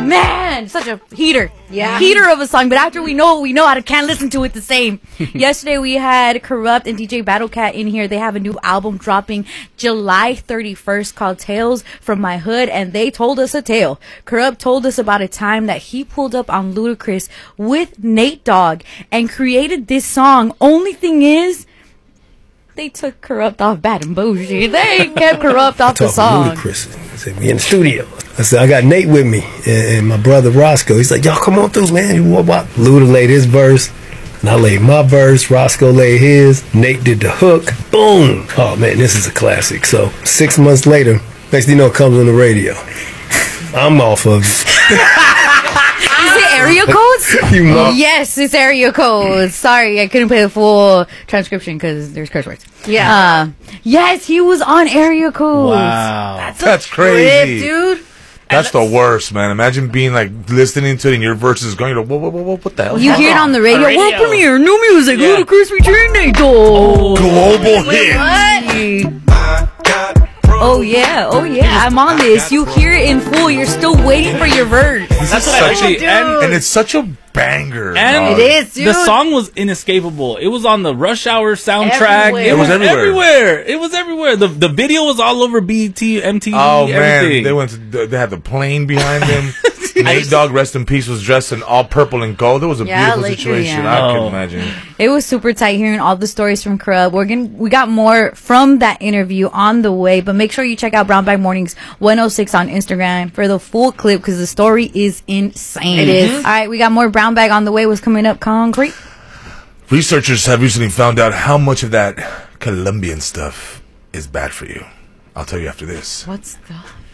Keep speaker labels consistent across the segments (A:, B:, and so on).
A: Man, such a heater.
B: Yeah.
A: Heater of a song. But after we know how to can't listen to it the same. Yesterday we had Corrupt and DJ Battlecat in here. They have a new album dropping July 31st called Tales from My Hood, and they told us a tale. Corrupt told us about a time that he pulled up on Ludacris with Nate Dogg and created this song. Only thing is, they took Corrupt off Bad and Bougie. They kept Corrupt off the song.
C: Ludacris. I said, we in the studio. I said, I got Nate with me and my brother Roscoe. He's like, y'all come on through, man. Luda laid his verse, and I laid my verse. Roscoe laid his. Nate did the hook. Boom. Oh, man, this is a classic. So 6 months later, next thing you know, it comes on the radio. I'm off of it.
A: Is it area codes? Yes, it's area codes. Sorry, I couldn't play the full transcription because there's curse words.
B: Yeah.
A: Yes, he was on area codes.
D: Wow. That's crazy.
B: Dude.
D: That's the worst, man. Imagine being like listening to it and your verse is going, whoa, what the hell?
A: You hear it on the radio. World premiere, new music, Ludacris featuring Nate Dogg.
D: Global hit.
A: What? Oh yeah, I'm on this. You hear it in full. You're still waiting for your verse.
D: That's such and it's such a banger.
E: And
B: it is, dude.
E: The song was inescapable. It was on the Rush Hour soundtrack.
B: Everywhere.
D: It was everywhere.
E: It was everywhere. The video was all over BET, MTV,
D: Oh
E: everything.
D: man, they had the plane behind them. Nate Dogg, rest in peace, was dressed in all purple and gold. It was a beautiful situation. I can imagine.
A: It was super tight hearing all the stories from Corrupt. We got more from that interview on the way, but make sure you check out Brown Bag Mornings 106 on Instagram for the full clip because the story is insane.
B: It is.
A: All right, we got more Brown Bag on the way. What's coming up, Concrete?
D: Researchers have recently found out how much of that Colombian stuff is bad for you. I'll tell you after this.
A: What's the...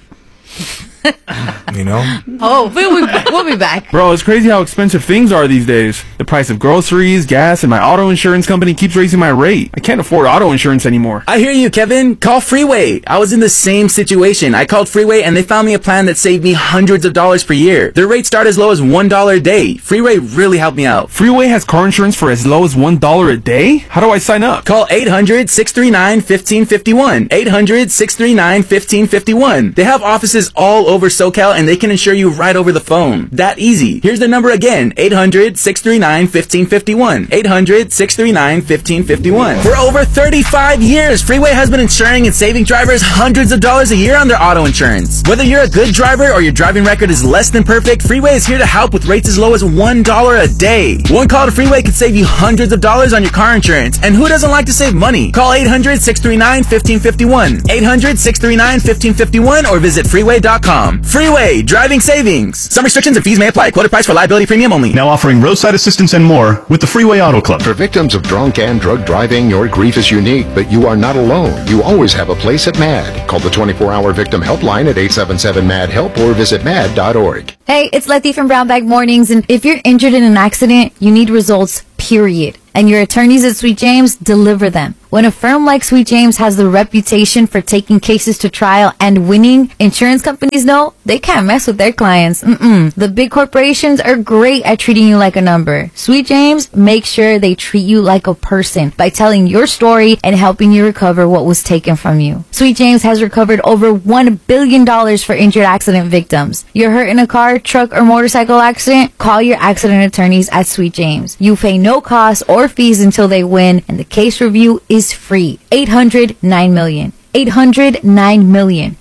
D: You know?
A: Oh, we'll be back.
F: Bro, it's crazy how expensive things are these days. The price of groceries, gas, and my auto insurance company keeps raising my rate. I can't afford auto insurance anymore.
G: I hear you, Kevin. Call Freeway. I was in the same situation. I called Freeway and they found me a plan that saved me hundreds of dollars per year. Their rates start as low as $1 a day. Freeway really helped me out.
F: Freeway has car insurance for as low as $1 a day? How do I sign up?
G: Call 800-639-1551. 800-639-1551. They have offices all over SoCal and they can insure you right over the phone. That easy. Here's the number again. 800-639-1551. 800-639-1551. For over 35 years, Freeway has been insuring and saving drivers hundreds of dollars a year on their auto insurance. Whether you're a good driver or your driving record is less than perfect, Freeway is here to help with rates as low as $1 a day. One call to Freeway could save you hundreds of dollars on your car insurance. And who doesn't like to save money? Call 800-639-1551. 800-639-1551 or visit freeway.com. Freeway, driving savings. Some restrictions and fees may apply. Quoted price for liability premium only.
H: Now offering roadside assistance and more with the Freeway Auto Club.
I: For victims of drunk and drug driving, your grief is unique, but you are not alone. You always have a place at MAD. Call the 24-hour victim helpline at 877-MAD-HELP or visit mad.org.
A: Hey, it's Letty from Brown Bag Mornings, and if you're injured in an accident, you need results, period. And your attorneys at Sweet James deliver them. When a firm like Sweet James has the reputation for taking cases to trial and winning, insurance companies know they can't mess with their clients. The big corporations are great at treating you like a number. Sweet James makes sure they treat you like a person by telling your story and helping you recover what was taken from you. Sweet James has recovered over $1 billion for injured accident victims. You're hurt in a car, truck, or motorcycle accident? Call your accident attorneys at Sweet James. You pay no cost or fees until they win, and the case review is free. 800-9-million. 800-9-million.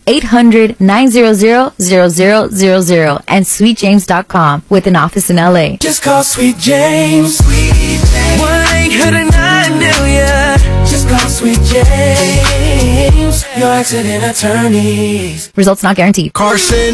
A: 800-900-0000 and sweetjames.com with an office in LA.
J: Just call Sweet James. Sweet James. 1-800-9-million. Just call Sweet James. Your accident attorneys.
A: Results not guaranteed.
J: Carson.